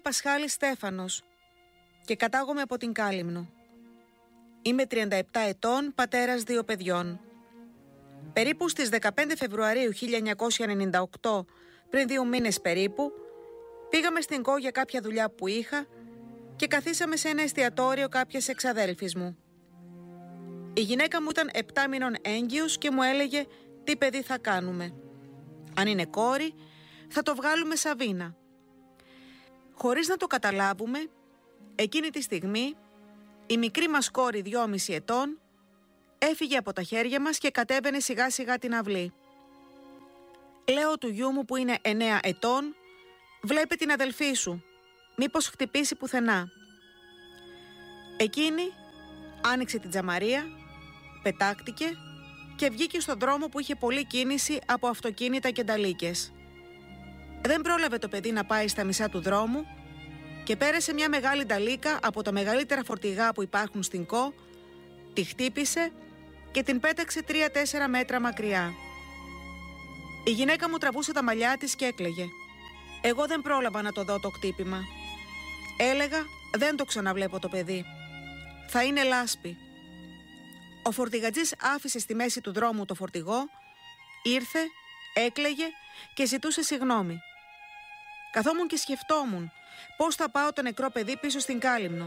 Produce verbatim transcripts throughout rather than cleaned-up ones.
Πασχάλης Στέφανος και κατάγομαι από την Κάλυμνο. Είμαι τριάντα επτά ετών, πατέρας δύο παιδιών. Περίπου στις δεκαπέντε Φεβρουαρίου χίλια εννιακόσια ενενήντα οκτώ, πριν δύο μήνες περίπου, πήγαμε στην Κο για κάποια δουλειά που είχα και καθίσαμε σε ένα εστιατόριο κάποιες εξαδέλφης μου. Η γυναίκα μου ήταν επτά μηνών έγκυος και μου έλεγε τι παιδί θα κάνουμε. Αν είναι κόρη, θα το βγάλουμε Σαβίνα. Χωρίς να το καταλάβουμε, εκείνη τη στιγμή η μικρή μας κόρη δυόμιση ετών έφυγε από τα χέρια μας και κατέβαινε σιγά σιγά την αυλή. Λέω του γιού μου που είναι εννέα ετών, βλέπε την αδελφή σου, μήπως χτυπήσει πουθενά. Εκείνη άνοιξε την τζαμαρία, πετάχτηκε και βγήκε στον δρόμο που είχε πολλή κίνηση από αυτοκίνητα και νταλίκες. Δεν πρόλαβε το παιδί να πάει στα μισά του δρόμου και πέρασε μια μεγάλη νταλίκα από τα μεγαλύτερα φορτηγά που υπάρχουν στην Κο, τη χτύπησε και την πέταξε τρία τέσσερα μέτρα μακριά. Η γυναίκα μου τραβούσε τα μαλλιά της και έκλαιγε. Εγώ δεν πρόλαβα να το δω το χτύπημα. Έλεγα δεν το ξαναβλέπω το παιδί. Θα είναι λάσπη. Ο φορτηγατζής άφησε στη μέση του δρόμου το φορτηγό, ήρθε, έκλαιγε και ζητούσε συγγνώμη. Καθόμουν και σκεφτόμουν πώς θα πάω το νεκρό παιδί πίσω στην Κάλυμνο.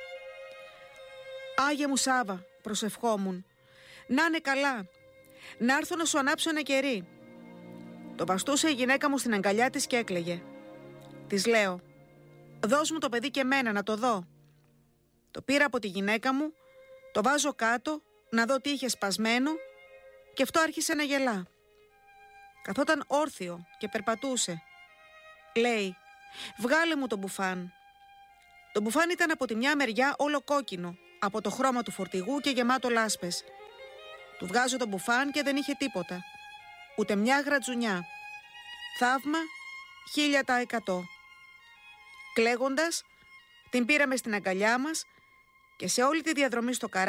Άγιε μου Σάβα, προσευχόμουν, να είναι καλά, να έρθω να σου ανάψω ένα κερί. Το βαστούσε η γυναίκα μου στην αγκαλιά της και έκλαιγε. Της λέω, δώσ' μου το παιδί και εμένα να το δω. Το πήρα από τη γυναίκα μου, το βάζω κάτω να δω τι είχε σπασμένο και αυτό άρχισε να γελά. Καθόταν όρθιο και περπατούσε. Λέει, βγάλε μου το μπουφάν. Το μπουφάν ήταν από τη μια μεριά όλο κόκκινο, από το χρώμα του φορτηγού και γεμάτο λάσπες. Του βγάζω το μπουφάν και δεν είχε τίποτα. Ούτε μια γρατζουνιά. Θαύμα, χίλια τα εκατό. Κλαίγοντας, την πήραμε στην αγκαλιά μας και σε όλη τη διαδρομή στο καράβι